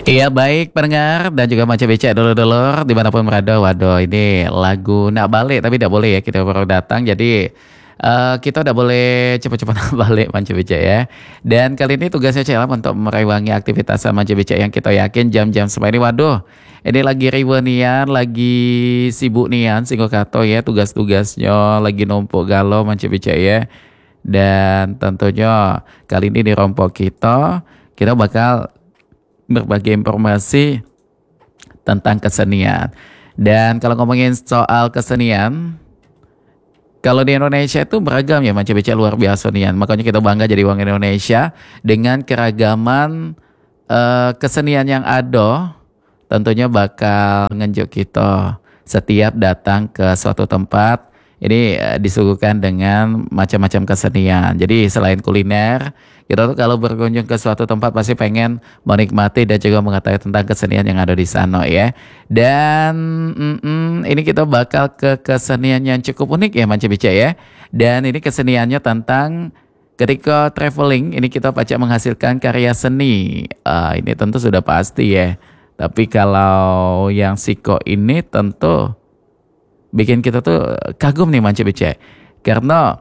Iya baik pendengar dan juga Manca Becek dulur-dulur dimanapun berada. Waduh ini lagu nak balik tapi tidak boleh ya, kita baru datang. Jadi kita udah boleh cepat-cepat balik Manca Becek ya. Dan kali ini tugasnya Celam untuk merewangi aktivitas Manca Becek yang kita yakin jam-jam seperti ini. Waduh ini lagi riwe nian, lagi sibuk nian singgo kato ya, tugas-tugasnya lagi numpuk galau Manca Becek ya. Dan tentunya kali ini di rompok kita bakal berbagi informasi tentang kesenian. Dan kalau ngomongin soal kesenian, kalau di Indonesia itu beragam ya, Manca Becek luar biasa nian. Makanya kita bangga jadi orang Indonesia dengan keragaman kesenian yang ada. Tentunya bakal ngenjuk kita setiap datang ke suatu tempat. Ini disuguhkan dengan macam-macam kesenian. Jadi selain kuliner, kita tuh kalau berkunjung ke suatu tempat pasti pengen menikmati dan juga mengetahui tentang kesenian yang ada di sana ya. Dan ini kita bakal ke kesenian yang cukup unik ya Manca Becek ya. Dan ini keseniannya tentang ketika traveling, ini kita pacak menghasilkan karya seni. Ini tentu sudah pasti ya. Tapi kalau yang siko ini tentu bikin kita tuh kagum nih Manca Becek. Karena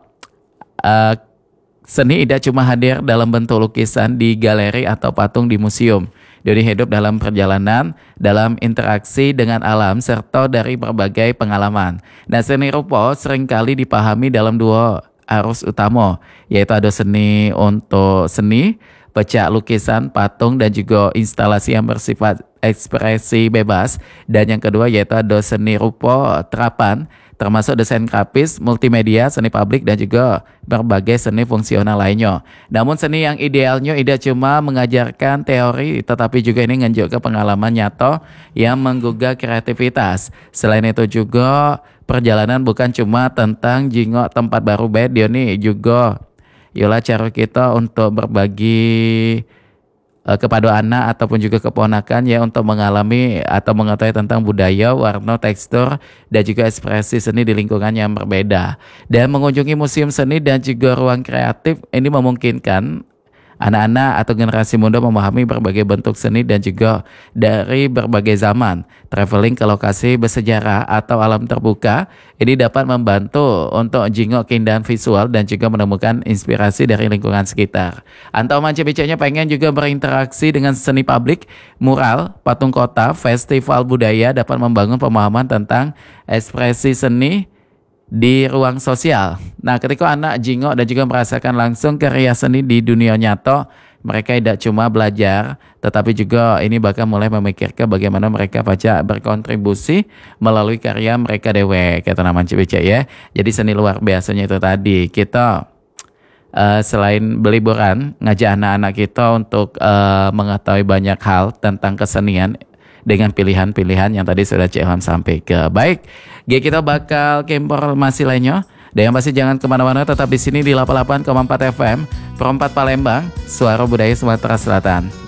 seni tidak cuma hadir dalam bentuk lukisan di galeri atau patung di museum. Dia hidup dalam perjalanan, dalam interaksi dengan alam, serta dari berbagai pengalaman. Nah seni rupa seringkali dipahami dalam dua arus utama, yaitu ada seni untuk seni, pecah lukisan, patung, dan juga instalasi yang bersifat ekspresi bebas. Dan yang kedua yaitu ada seni rupa terapan, termasuk desain grafis, multimedia, seni publik, dan juga berbagai seni fungsional lainnya. Namun seni yang idealnya tidak cuma mengajarkan teori, tetapi juga ini menunjukkan pengalaman nyata yang menggugah kreativitas. Selain itu juga perjalanan bukan cuma tentang jingok tempat baru bed, dia nih juga yola cara kita untuk berbagi kepada anak ataupun juga keponakan ya, untuk mengalami atau mengetahui tentang budaya, warna, tekstur, dan juga ekspresi seni di lingkungan yang berbeda. Dan mengunjungi museum seni dan juga ruang kreatif ini memungkinkan anak-anak atau generasi muda memahami berbagai bentuk seni dan juga dari berbagai zaman. Traveling ke lokasi bersejarah atau alam terbuka ini dapat membantu untuk jingok keindahan visual dan juga menemukan inspirasi dari lingkungan sekitar. Atau Manca Beceknya pengen juga berinteraksi dengan seni publik, mural, patung kota, festival budaya dapat membangun pemahaman tentang ekspresi seni di ruang sosial. Nah, ketika anak jingok dan juga merasakan langsung karya seni di dunia nyata, mereka tidak cuma belajar, tetapi juga ini bakal mulai memikirkan bagaimana mereka baca berkontribusi melalui karya mereka dewe, kata nama Manca Becek ya. Jadi seni luar biasanya itu tadi. Kita selain berliburan, ngajak anak-anak kita untuk mengetahui banyak hal tentang kesenian dengan pilihan-pilihan yang tadi sudah Cik Ilham sampaikan. Baik, kita bakal ke informasi lainnya. Dan yang pasti jangan kemana-mana, tetap di sini di 88,4 FM, Perempat Palembang, Suara Budaya Sumatera Selatan.